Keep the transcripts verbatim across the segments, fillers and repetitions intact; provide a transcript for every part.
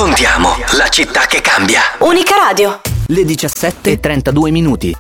raccontiamo la città che cambia. Unica Radio. Le diciassette e trentadue minuti.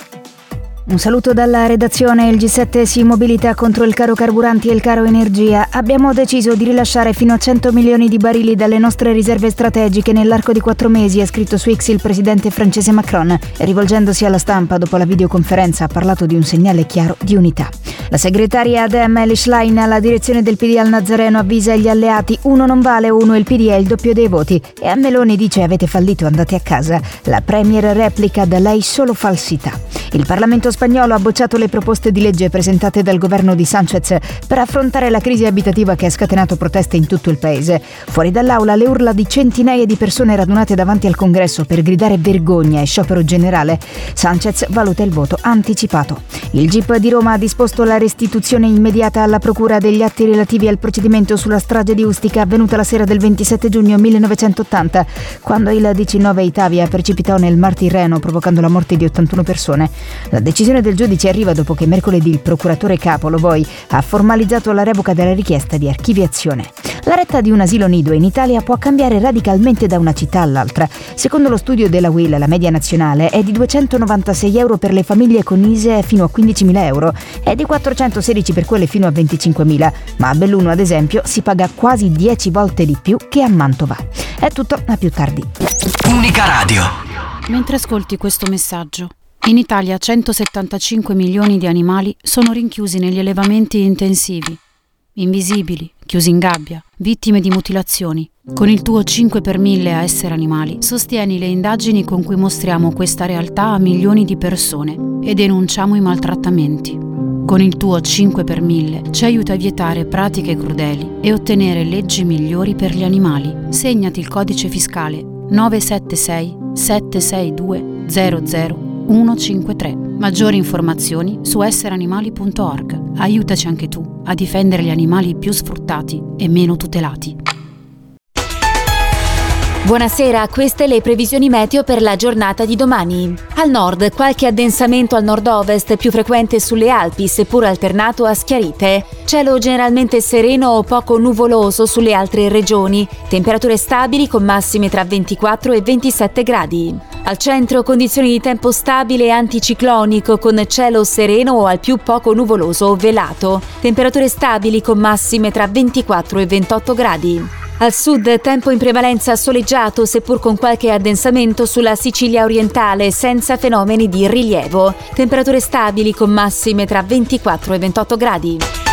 Un saluto dalla redazione. Il G sette si mobilita contro il caro carburanti e il caro energia. Abbiamo deciso di rilasciare fino a cento milioni di barili dalle nostre riserve strategiche nell'arco di quattro mesi, ha scritto su X il presidente francese Macron. E rivolgendosi alla stampa dopo la videoconferenza ha parlato di un segnale chiaro di unità. La segretaria Adem El-Schlein alla direzione del P D al Nazareno avvisa gli alleati: uno non vale uno, il P D è il doppio dei voti. E a Meloni dice: avete fallito, andate a casa. La premier replica: da lei solo falsità. Il Parlamento spagnolo ha bocciato le proposte di legge presentate dal governo di Sánchez per affrontare la crisi abitativa che ha scatenato proteste in tutto il paese. Fuori dall'aula le urla di centinaia di persone radunate davanti al congresso per gridare vergogna e sciopero generale. Sánchez valuta il voto anticipato. Il G I P di Roma ha disposto la restituzione immediata alla procura degli atti relativi al procedimento sulla strage di Ustica avvenuta la sera del ventisette giugno millenovecentottanta, quando il diciannove Itavia precipitò nel Mar Tirreno provocando la morte di ottantuno persone. La decisione del giudice arriva dopo che mercoledì il procuratore capo Lovoi ha formalizzato la revoca della richiesta di archiviazione. La retta di un asilo nido in Italia può cambiare radicalmente da una città all'altra. Secondo lo studio della U I L, la media nazionale è di duecentonovantasei euro per le famiglie con I S E E fino a quindicimila euro e di quattrocentosedici per quelle fino a venticinquemila, ma a Belluno, ad esempio, si paga quasi dieci volte di più che a Mantova. È tutto, a più tardi. Unica Radio. Mentre ascolti questo messaggio, in Italia centosettantacinque milioni di animali sono rinchiusi negli allevamenti intensivi, invisibili, chiusi in gabbia, vittime di mutilazioni. Con il tuo cinque per mille a Essere Animali sostieni le indagini con cui mostriamo questa realtà a milioni di persone e denunciamo i maltrattamenti. Con il tuo cinque per mille ci aiuta a vietare pratiche crudeli e ottenere leggi migliori per gli animali. Segnati il codice fiscale nove sette sei sette sei due zero zero uno cinque tre. Maggiori informazioni su essere animali punto org. Aiutaci anche tu a difendere gli animali più sfruttati e meno tutelati. Buonasera, queste le previsioni meteo per la giornata di domani. Al nord qualche addensamento al nord-ovest, più frequente sulle Alpi, seppur alternato a schiarite. Cielo generalmente sereno o poco nuvoloso sulle altre regioni. Temperature stabili con massime tra ventiquattro e ventisette gradi. Al centro condizioni di tempo stabile e anticiclonico con cielo sereno o al più poco nuvoloso o velato. Temperature stabili con massime tra ventiquattro e ventotto gradi. Al sud tempo in prevalenza soleggiato, seppur con qualche addensamento sulla Sicilia orientale, senza fenomeni di rilievo. Temperature stabili con massime tra ventiquattro e ventotto gradi.